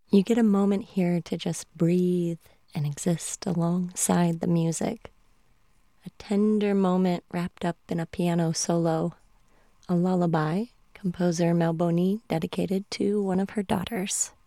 You get a moment here to just breathe and exist alongside the music. A tender moment wrapped up in a piano solo, a lullaby composer Melboni dedicated to one of her daughters.